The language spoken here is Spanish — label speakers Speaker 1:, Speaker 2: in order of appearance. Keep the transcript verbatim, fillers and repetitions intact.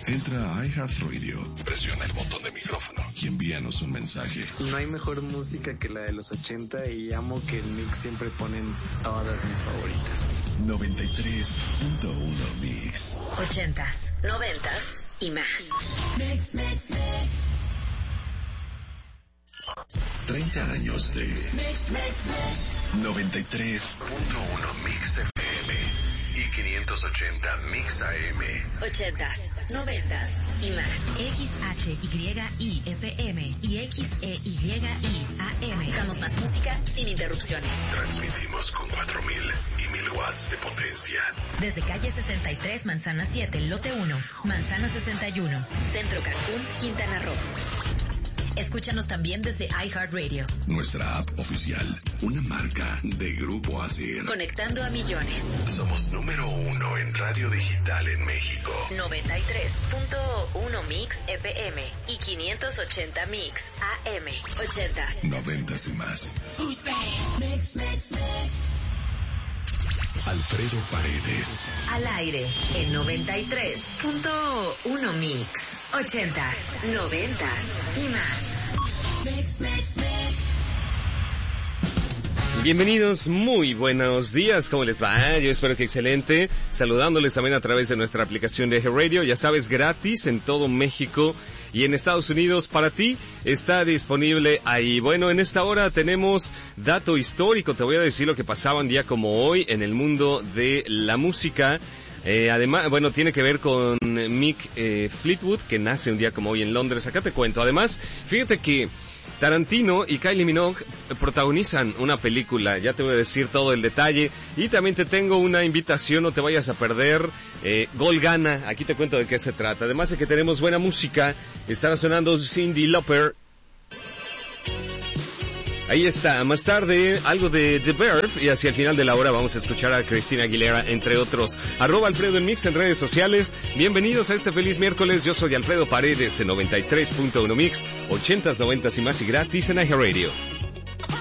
Speaker 1: Entra a iHeartRadio, presiona el botón de micrófono y envíanos un mensaje.
Speaker 2: No hay mejor música que la de los ochenta y amo que en Mix siempre ponen todas mis favoritas.
Speaker 1: noventa y tres punto uno Mix.
Speaker 3: Ochentas, noventas y más. Mix, mix, mix.
Speaker 1: treinta años de Mix, Mix, Mix. noventa y tres punto uno Mix F M y quinientos ochenta Mix A M.
Speaker 3: Ochentas, noventas y más.
Speaker 4: X H Y I F M y X E Y I A M.
Speaker 3: Buscamos más música sin interrupciones.
Speaker 1: Transmitimos con cuatro mil y mil watts de potencia.
Speaker 4: Desde calle sesenta y tres, Manzana siete, lote uno, Manzana sesenta y uno.
Speaker 3: Centro Cancún, Quintana Roo. Escúchanos también desde iHeartRadio.
Speaker 1: Nuestra app oficial, una marca de Grupo A C R.
Speaker 3: Conectando a millones.
Speaker 1: Somos número uno en radio digital en México.
Speaker 3: noventa y tres punto uno Mix F M y quinientos ochenta Mix A M. Ochentas.
Speaker 1: Noventas y más.
Speaker 3: Mix, mix, mix.
Speaker 1: Alfredo Paredes.
Speaker 3: Al aire en noventa y tres punto uno Mix. Ochentas, noventas y más. Mix, mix, mix.
Speaker 5: Bienvenidos, muy buenos días, ¿cómo les va? Yo espero que excelente, saludándoles también a través de nuestra aplicación de iHeartRadio, ya sabes, gratis en todo México y en Estados Unidos para ti, está disponible ahí. Bueno, en esta hora tenemos dato histórico, te voy a decir lo que pasaba un día como hoy en el mundo de la música. Eh, además, bueno, tiene que ver con Mick eh, Fleetwood, que nace un día como hoy en Londres, acá te cuento. Además, fíjate que Tarantino y Kylie Minogue protagonizan una película, ya te voy a decir todo el detalle, y también te tengo una invitación, no te vayas a perder, eh, Gol Gana, aquí te cuento de qué se trata. Además de que tenemos buena música, estará sonando Cyndi Lauper. Ahí está, más tarde algo de The Verve y hacia el final de la hora vamos a escuchar a Cristina Aguilera, entre otros. Arroba Alfredo en Mix en redes sociales. Bienvenidos a este feliz miércoles. Yo soy Alfredo Paredes en noventa y tres punto uno Mix, ochentas, noventas y más y gratis en iHeartRadio.